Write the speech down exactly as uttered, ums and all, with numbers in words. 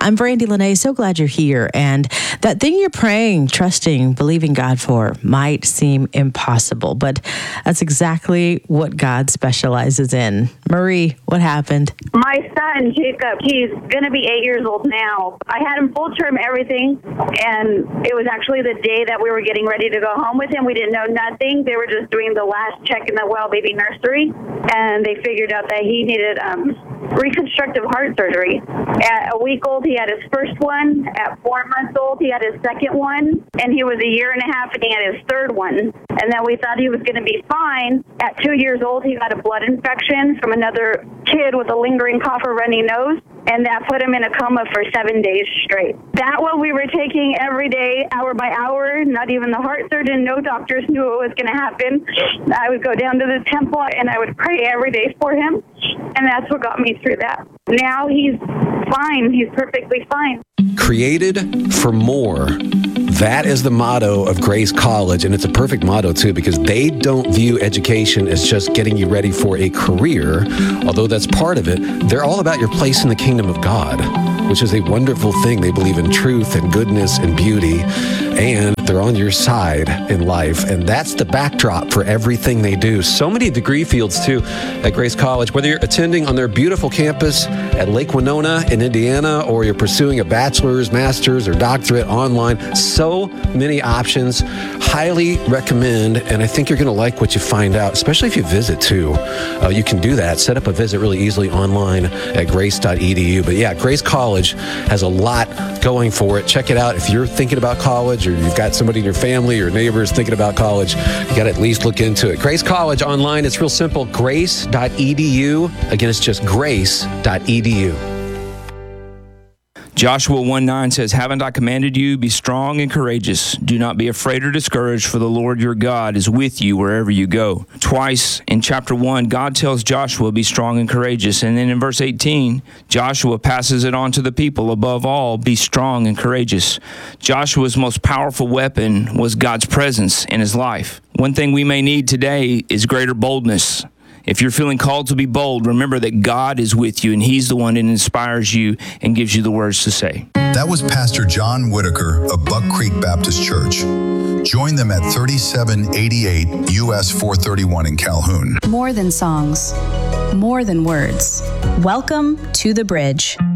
I'm Brandy Lene. So glad you're here. And that thing you're praying, trusting, believing God for might seem impossible, but that's exactly what God specializes in. Marie, what happened? My son, Jacob, he's going to be eight years old now. I had him full term everything, and it was actually the day that we were getting ready to go home with him. We didn't know nothing. They were just doing the last check in the well baby nursery, and they figured out that he needed um, reconstructive heart surgery. At a week old, he had his first one. At four months old, he had his second one, and he was a year and a half, and he had his third one. And then we thought he was going to be fine. At two years old, he got a blood infection from another kid with a lingering cough or runny nose, and that put him in a coma for seven days straight. That one we were taking every day, hour by hour. Not even the heart surgeon, no doctors knew it was going to happen. I would go down to the temple, and I would pray every day for him, and that's what got me through that. Now he's fine. He's perfectly fine. Created for more. That is the motto of Grace College, and it's a perfect motto, too, because they don't view education as just getting you ready for a career, although that's part of it. They're all about your place in the kingdom of God, which is a wonderful thing. They believe in truth and goodness and beauty, and they're on your side in life, and that's the backdrop for everything they do. So many degree fields, too, at Grace College. Whether you're attending on their beautiful campus at Lake Winona in Indiana, or you're pursuing a bachelor's, master's, or doctorate online, so many options. Highly recommend, and I think you're going to like what you find out, especially if you visit, too. Uh, you can do that. Set up a visit really easily online at grace dot e d u. But yeah, Grace College has a lot going for it. Check it out. If you're thinking about college, or you've got somebody in your family or neighbors thinking about college, you got to at least look into it. Grace College online, it's real simple. grace dot e d u. Again, it's just grace dot e d u. Joshua one nine says, "Haven't I commanded you, be strong and courageous? Do not be afraid or discouraged, for the Lord your God is with you wherever you go." Twice in chapter one, God tells Joshua, be strong and courageous. And then in verse eighteen, Joshua passes it on to the people. Above all, be strong and courageous. Joshua's most powerful weapon was God's presence in his life. One thing we may need today is greater boldness. If you're feeling called to be bold, remember that God is with you, and he's the one that inspires you and gives you the words to say. That was Pastor John Whitaker of Buck Creek Baptist Church. Join them at thirty-seven eighty-eight U S four thirty-one in Calhoun. More than songs, more than words. Welcome to The Bridge.